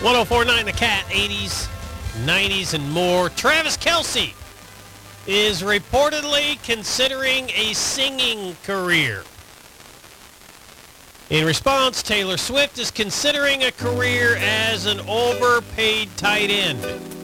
104.9 The Cat, 80s, 90s, and more. Travis Kelce is reportedly considering a singing career. In response, Taylor Swift is considering a career as an overpaid tight end.